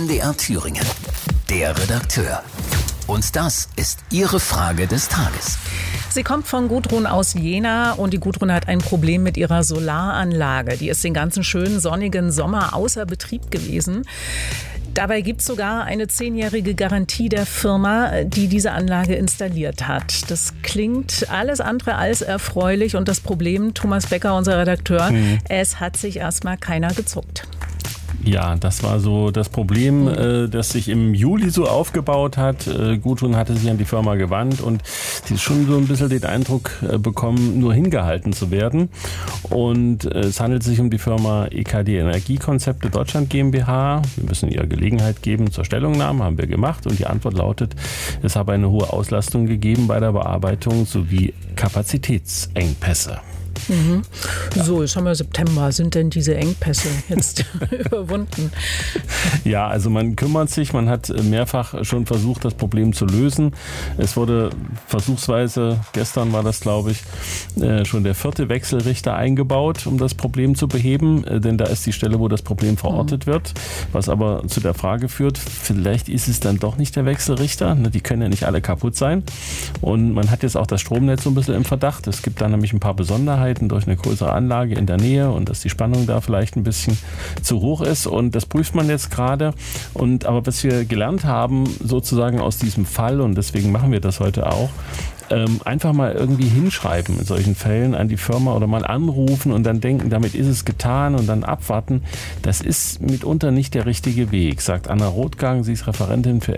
MDR Thüringen. Der Redakteur. Und das ist Ihre Frage des Tages. Sie kommt von Gudrun aus Jena und die Gudrun hat ein Problem mit ihrer Solaranlage. Die ist den ganzen schönen sonnigen Sommer außer Betrieb gewesen. Dabei gibt es sogar eine 10-jährige Garantie der Firma, die diese Anlage installiert hat. Das klingt alles andere als erfreulich und das Problem, Thomas Becker, unser Redakteur, es hat sich erstmal keiner gezuckt. Ja, das war so das Problem, das sich im Juli so aufgebaut hat. Gudrun hatte sich an die Firma gewandt und sie ist schon so ein bisschen den Eindruck bekommen, nur hingehalten zu werden. Und es handelt sich um die Firma EKD Energiekonzepte Deutschland GmbH. Wir müssen ihr Gelegenheit geben zur Stellungnahme, haben wir gemacht. Und die Antwort lautet, es habe eine hohe Auslastung gegeben bei der Bearbeitung sowie Kapazitätsengpässe. Mhm. Ja. So, jetzt haben wir September. Sind denn diese Engpässe jetzt überwunden? Ja, also man kümmert sich. Man hat mehrfach schon versucht, das Problem zu lösen. Es wurde versuchsweise, gestern war das, glaube ich, schon der 4. Wechselrichter eingebaut, um das Problem zu beheben. Denn da ist die Stelle, wo das Problem verortet wird. Was aber zu der Frage führt, vielleicht ist es dann doch nicht der Wechselrichter. Die können ja nicht alle kaputt sein. Und man hat jetzt auch das Stromnetz so ein bisschen im Verdacht. Es gibt da nämlich ein paar Besonderheiten durch eine größere Anlage in der Nähe und dass die Spannung da vielleicht ein bisschen zu hoch ist und das prüft man jetzt gerade. Aber was wir gelernt haben sozusagen aus diesem Fall, und deswegen machen wir das heute auch, einfach mal irgendwie hinschreiben in solchen Fällen an die Firma oder mal anrufen und dann denken, damit ist es getan und dann abwarten. Das ist mitunter nicht der richtige Weg, sagt Anna Rothgang, sie ist Referentin für